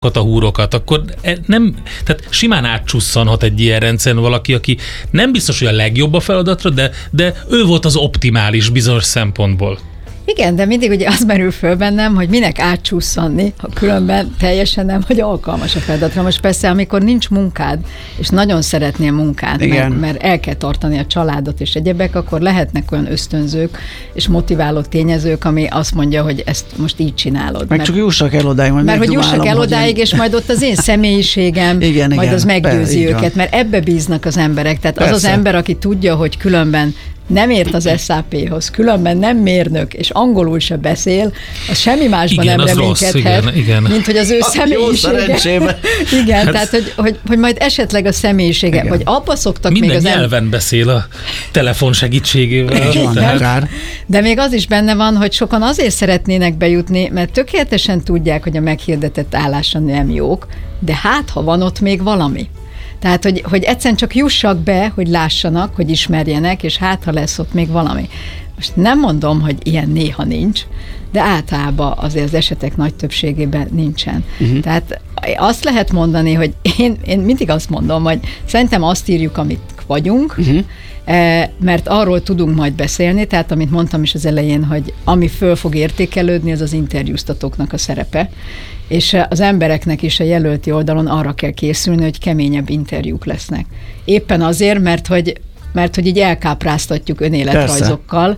a húrokat, akkor nem, tehát simán átcsusszanhat egy ilyen rendszeren valaki, aki nem biztos, hogy a legjobb a feladatra, de ő volt az optimális bizonyos szempontból. Igen, de mindig ugye az merül föl bennem, hogy minek átcsúszanni, ha különben teljesen nem vagy alkalmas a feladatra. Most persze, amikor nincs munkád, és nagyon szeretnél munkát, mert el kell tartani a családot és egyebek, akkor lehetnek olyan ösztönzők és motiváló tényezők, ami azt mondja, hogy ezt most így csinálod. Meg csak jussak el odáig, mert hogy jussak el odáig, és majd ott az én személyiségem, majd az meggyőzi őket, mert ebbe bíznak az emberek. Tehát az az ember, aki tudja, hogy különben nem ért az SAP-hoz, különben nem mérnök, és angolul se beszél, az semmi másban nem reménykedhet, mint hogy az ő személyisége. Igen, tehát hogy majd esetleg a személyisége, vagy abba szoktak minden még az nyelven beszél a telefon segítségével. De még az is benne van, hogy sokan azért szeretnének bejutni, mert tökéletesen tudják, hogy a meghirdetett állásra nem jók, de hát, ha van ott még valami. Tehát, hogy egyszerűen csak jussak be, hogy lássanak, hogy ismerjenek, és hát, ha lesz ott még valami. Most nem mondom, hogy ilyen néha nincs, de általában azért az esetek nagy többségében nincsen. Tehát azt lehet mondani, hogy én mindig azt mondom, hogy szerintem azt írjuk, amit vagyunk, mert arról tudunk majd beszélni, tehát amit mondtam is az elején, hogy ami föl fog értékelődni, az az interjúztatóknak a szerepe, és az embereknek is a jelölti oldalon arra kell készülni, hogy keményebb interjúk lesznek. Éppen azért, mert hogy így elkápráztatjuk önéletrajzokkal,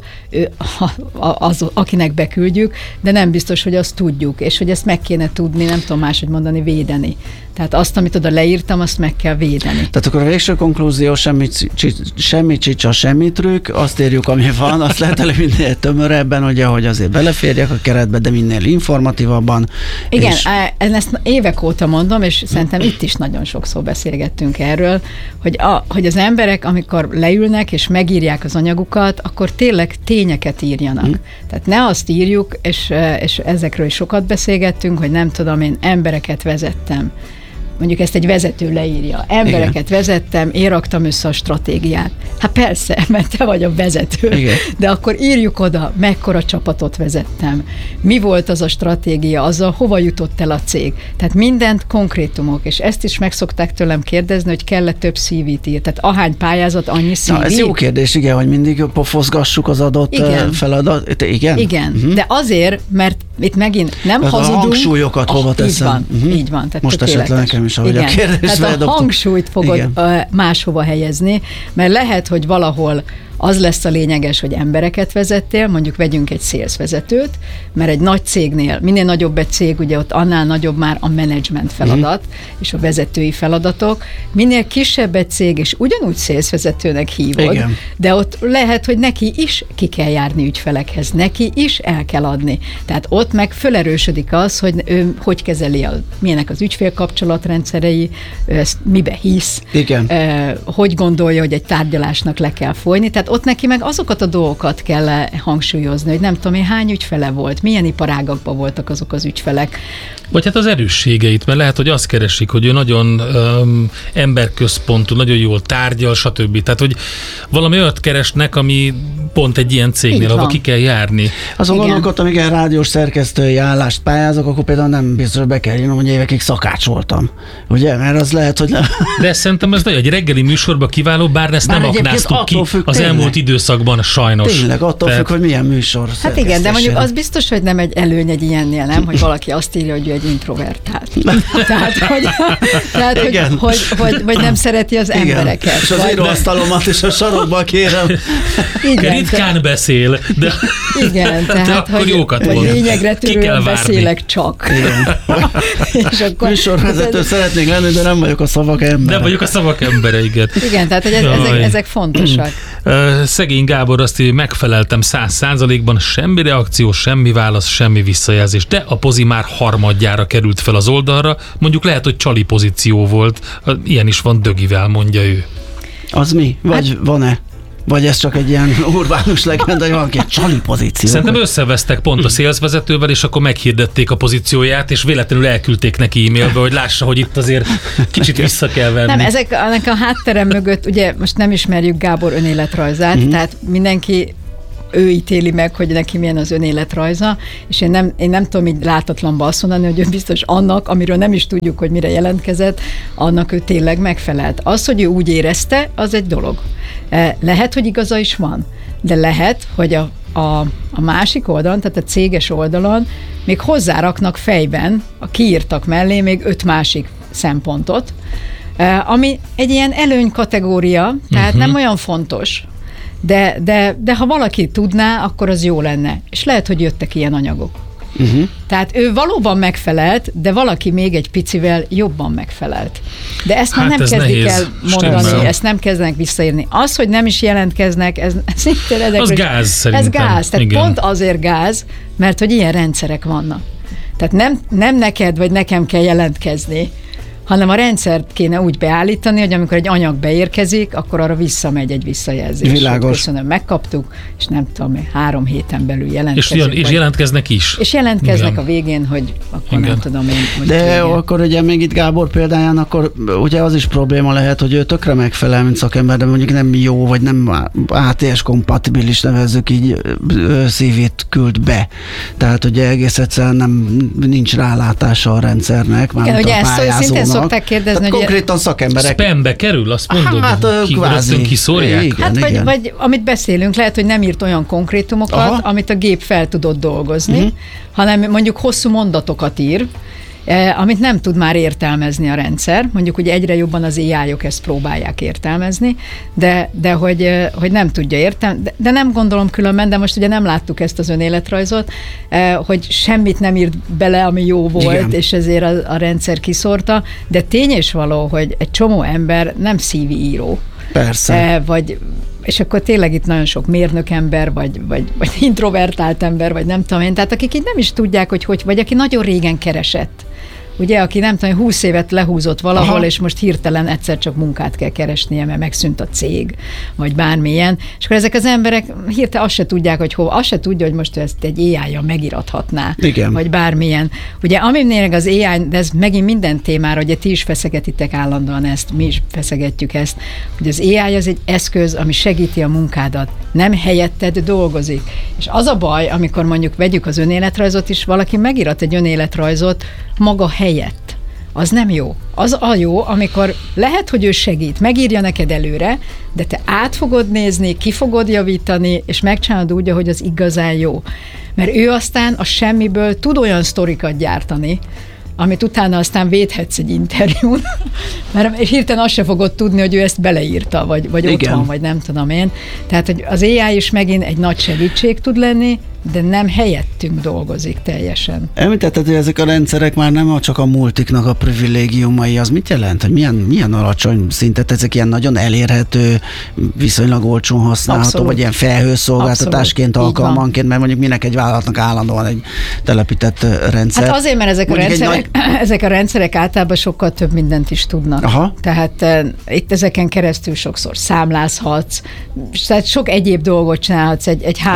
akinek beküldjük, de nem biztos, hogy azt tudjuk, és hogy ezt meg kéne tudni, nem tudom máshogy mondani, védeni. Tehát azt, amit oda leírtam, azt meg kell védeni. Tehát akkor a végső konklúzió, semmi csicsa, semmi trükk, azt írjuk, ami van, azt lehet elő minél tömörebben, ugye, hogy azért beleférjek a keretbe, de minél informatívabban. Igen, és... ezt évek óta mondom, és szerintem itt is nagyon sokszor beszélgettünk erről, hogy az emberek, amikor leülnek és megírják az anyagukat, akkor tényleg tényeket írjanak. Tehát ne azt írjuk, és ezekről is sokat beszélgettünk, hogy nem tudom, én embereket vezettem. Mondjuk ezt egy vezető leírja. Embereket vezettem, én raktam össze a stratégiát. Hát persze, mert te vagy a vezető. Igen. De akkor írjuk oda, mekkora csapatot vezettem. Mi volt az a stratégia, azzal hova jutott el a cég. Tehát mindent konkrétumok, és ezt is meg szokták tőlem kérdezni, hogy kell-e több CV-t ír. Tehát ahány pályázat, annyi CV. Na, ez jó kérdés, igen, hogy mindig pofozgassuk az adott feladat. Igen? Igen, de azért, mert itt megint nem hazudunk. A hangsúlyokat hova teszem. Így van. Tehát most esetleg nekem is, ahogy a kérdés. Tehát a hangsúlyt fogod máshova helyezni, mert lehet, hogy valahol az lesz a lényeges, hogy embereket vezettél, mondjuk vegyünk egy sales vezetőt, mert egy nagy cégnél, minél nagyobb egy cég, ugye ott annál nagyobb már a menedzsment feladat, és a vezetői feladatok. Minél kisebb egy cég, és ugyanúgy sales vezetőnek hívod, de ott lehet, hogy neki is ki kell járni ügyfelekhez, neki is el kell adni. Tehát ott meg fölerősödik az, hogy ő hogy kezeli, milyenek az ügyfélkapcsolatrendszerei, mibe hisz, hogy gondolja, hogy egy tárgyalásnak le kell folyni. Tehát ott neki meg azokat a dolgokat kell hangsúlyozni, hogy nem tudom én, hány ügyfele volt, milyen iparágakban voltak azok az ügyfelek. Vagy hát az erősségeit, mert lehet, hogy azt keresik, hogy ő nagyon emberközpontú, nagyon jól tárgyal, stb. Tehát, hogy valami olyat keresnek, ami pont egy ilyen cégnél, ahol ki kell járni. Azon gondolkodtam, igen, rádiós szerkesztői állást pályázok, akkor például nem biztos be kell írnom, hogy évekig szakács voltam. Ugye? Mert az lehet, hogy nem. De szerintem ez egy reggeli műsorban kiváló, bár ezt nem aknáztuk ki az elmúlt időszakban sajnos. Tényleg, attól függ, hogy milyen műsor. Hát igen, de mondjuk az biztos, hogy nem egy előny egy ilyennél, nem? Hogy valaki azt írja, hogy ő egy introvertált. Tehát, hogy nem szereti az embereket. És az íróasztalomat is a sarokba kérem. Ritkán beszél, de akkor jókat mond. Lényegre törően beszélek csak. Műsorvezető szeretnék lenni, de nem vagyok a szavak embere. Nem vagyok a szavak embere, igen. Igen, tehát hogy ezek fontosak. Szegény Gábor azt írja, megfeleltem 100%-ban, semmi reakció, semmi válasz, semmi visszajelzés, de a pozi már harmadjára került fel az oldalra, mondjuk lehet, hogy csali pozíció volt, ilyen is van Dögivel, mondja ő. Az mi? Vagy van-e? Vagy ez csak egy ilyen urbánus legenda, hogy valaki egy csali pozíció. Szerintem összevesztek pont a szélszvezetővel, és akkor meghirdették a pozícióját, és véletlenül elküldték neki e-mailbe, hogy lássa, hogy itt azért kicsit vissza kell venni. Nem, ennek a hátterem mögött, ugye most nem ismerjük Gábor önéletrajzát, tehát mindenki ő ítéli meg, hogy neki milyen az önéletrajza, és én nem tudom így látatlanba azt mondani, hogy ő biztos annak, amiről nem is tudjuk, hogy mire jelentkezett, annak ő tényleg megfelelt. Az, hogy ő úgy érezte, az egy dolog. Lehet, hogy igaza is van, de lehet, hogy a másik oldalon, tehát a céges oldalon még hozzáraknak fejben, kiírtak mellé még 5 másik szempontot, ami egy ilyen előny kategória, tehát nem olyan fontos, de ha valaki tudná, akkor az jó lenne. És lehet, hogy jöttek ilyen anyagok. Tehát ő valóban megfelelt, de valaki még egy picivel jobban megfelelt. De ezt már nem kezdik el mondani, ezt nem kezdenek visszaírni. Az, hogy nem is jelentkeznek, ez szinte az gáz szerintem. Ez gáz, tehát igen. Pont azért gáz, mert hogy ilyen rendszerek vannak. Tehát nem neked vagy nekem kell jelentkezni, hanem a rendszert kéne úgy beállítani, hogy amikor egy anyag beérkezik, akkor arra visszamegy egy visszajelzés. Világos. Köszönöm, megkaptuk, és nem tudom, 3 héten belül jelentkezünk. És jelentkeznek is. És jelentkeznek igen. a végén, hogy akkor nem tudom én. Hogy de kérjen. akkor ugye még itt Gábor példáján, akkor ugye az is probléma lehet, hogy ő tökre megfelel, mint szakember, de mondjuk nem jó, vagy nem ATS-kompatibilis, nevezzük így, CV-t küld be. Tehát ugye egész egyszerűen nincs rálátása a rendszernek, már ugye a pályázónak. Szokták kérdezni, tehát hogy konkrétan szakemberek. Spambe kerül, azt mondod? Hát kvázi. Kiszórják? Igen, hát vagy amit beszélünk, lehet, hogy nem írt olyan konkrétumokat, amit a gép fel tudott dolgozni, hanem mondjuk hosszú mondatokat ír, amit nem tud már értelmezni a rendszer. Mondjuk, hogy egyre jobban az AI-ok ezt próbálják értelmezni, de hogy nem tudja értelmezni. De nem gondolom különben, de most ugye nem láttuk ezt az önéletrajzot, hogy semmit nem írt bele, ami jó volt, igen. És ezért a rendszer kiszórta, de tény és való, hogy egy csomó ember nem CV-író. Persze. És akkor tényleg itt nagyon sok mérnök ember, vagy introvertált ember, vagy nem tudom én, tehát akik így nem is tudják, hogy vagy aki nagyon régen keresett. Ugye, aki nem tudom, 20 évet lehúzott valahol, és most hirtelen egyszer csak munkát kell keresnie, mert megszűnt a cég, vagy bármilyen. És akkor ezek az emberek hirtelen azt se tudják, hogy hova, azt se tudja, hogy most ezt egy AI-jal megirathatná, igen. Vagy bármilyen. Ugye, aminél az AI, de ez megint minden témára, ugye ti is feszegetitek állandóan ezt, mi is feszegetjük ezt, hogy az AI az egy eszköz, ami segíti a munkádat, nem helyetted dolgozik. És az a baj, amikor mondjuk vegyük az önéletrajzot is, valaki megirat egy önéletrajzot maga helyett. Az nem jó. Az a jó, amikor lehet, hogy ő segít, megírja neked előre, de te át fogod nézni, ki fogod javítani, és megcsinálod úgy, ahogy az igazán jó. Mert ő aztán a semmiből tud olyan sztorikat gyártani, amit utána aztán védhetsz egy interjún, mert hirtelen azt se fogod tudni, hogy ő ezt beleírta, vagy ott van, vagy nem tudom én. Tehát, hogy az AI is megint egy nagy segítség tud lenni, de nem helyettünk dolgozik teljesen. Említetted, hogy ezek a rendszerek már nem csak a multiknak a privilégiumai, az mit jelent? Hogy milyen alacsony szintet, ezek ilyen nagyon elérhető, viszonylag olcsón használható, abszolút. Vagy ilyen felhőszolgáltatásként, alkalmanként, mert mondjuk minek egy vállalatnak állandóan egy telepített rendszer. Hát azért, mert ezek a rendszerek általában sokkal több mindent is tudnak. Aha. Tehát itt ezeken keresztül sokszor számlázhatsz, tehát sok egyéb dolgot csinálhatsz,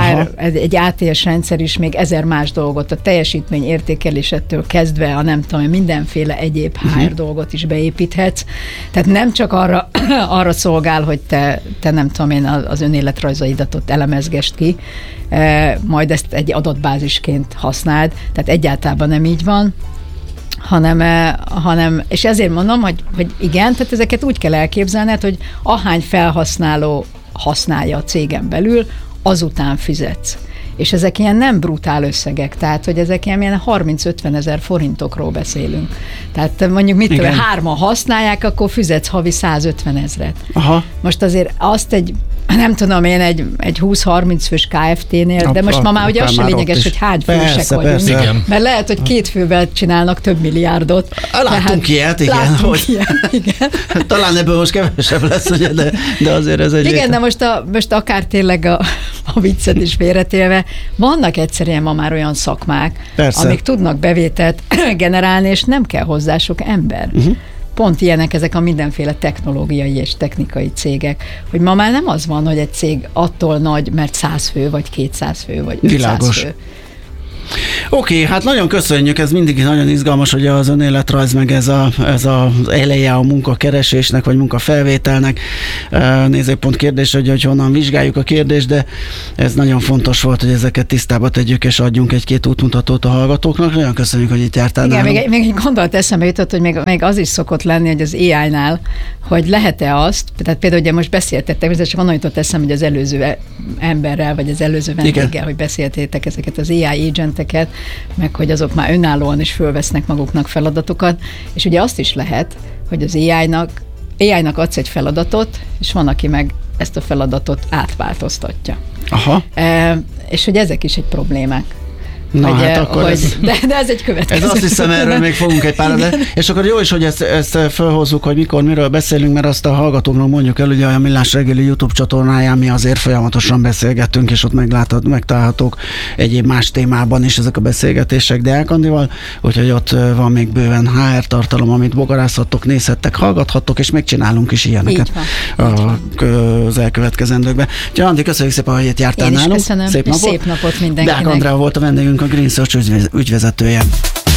egy ATS rendszer is még 1000 más dolgot, a teljesítmény értékelésettől kezdve a nem tudom, mindenféle egyéb HR dolgot is beépíthetsz. Tehát nem csak arra szolgál, hogy te nem tudom én az önéletrajzaidat ott elemezgest ki, majd ezt egy adatbázisként használd, tehát egyáltalán nem így van, hanem és ezért mondom, hogy igen, tehát ezeket úgy kell elképzelned, hogy ahány felhasználó használja a cégen belül, azután fizetsz. És ezek ilyen nem brutál összegek, tehát hogy ezek ilyen 30-50 ezer forintokról beszélünk. Tehát mondjuk mit tudom, 3-an használják, akkor fizetsz havi 150 ezret. Aha. Most azért azt nem tudom én, egy 20-30 fős KFT-nél, de most ma már ugye az se lényeges, hogy hány fősek vagyunk. Persze. Mert lehet, hogy 2 fővel csinálnak több milliárdot. Láttunk ilyet, igen. Igen. Talán ebből most kevesebb lesz, ugye, de azért ez egy... Igen, de most akár tényleg a viccet is félretélve, vannak egyszerűen ma már olyan szakmák, amik tudnak bevételt generálni, és nem kell hozzá sok ember. Pont ilyenek ezek a mindenféle technológiai és technikai cégek, hogy ma már nem az van, hogy egy cég attól nagy, mert 100 fő, vagy 200 fő, vagy 500 Világos. fő. Oké, hát nagyon köszönjük, ez mindig nagyon izgalmas, hogy az önéletrajz, meg ez az eleje a munkakeresésnek, vagy munkafelvételnek. Nézőpont kérdés, hogy honnan vizsgáljuk a kérdést, de ez nagyon fontos volt, hogy ezeket tisztába tegyük, és adjunk egy-két útmutatót a hallgatóknak. Nagyon köszönjük, hogy itt jártál. Igen, még egy gondolat eszembe jutott, hogy még az is szokott lenni, hogy az AI-nál, hogy lehet-e azt, tehát például ugye most beszéltettek, ez csak onnan jutott eszembe, hogy az előző emberrel, vagy az előző vendéggel, hogy beszéltétek ezeket az AI agenteket, meg hogy azok már önállóan is fölvesznek maguknak feladatokat, és ugye azt is lehet, hogy az AI-nak adsz egy feladatot, és van, aki meg ezt a feladatot átváltoztatja. Aha. És hogy ezek is egy problémák. Na, hát akkor de ez egy következő. Ez azt hiszem, erről még fogunk egy pár, és akkor jó is, hogy ezt felhozzuk, hogy mikor, miről beszélünk, mert azt a hallgatóknak mondjuk el, ugye a Millás reggeli YouTube csatornáján mi azért folyamatosan beszélgettünk, és ott megtalálhatók egyéb más témában is ezek a beszélgetések Deák Andival, úgyhogy ott van még bőven HR tartalom, amit bogarázhattok, nézhettek, hallgathattok, és még csinálunk is ilyeneket az elkövetkezendőkben. Úgyhogy Andi, köszönjük szépen, hogy itt jártál nálunk. Köszönöm. Szép napot mindenkinek. Deák Andrea volt a vendégünk, a Green Search ügyvezetője.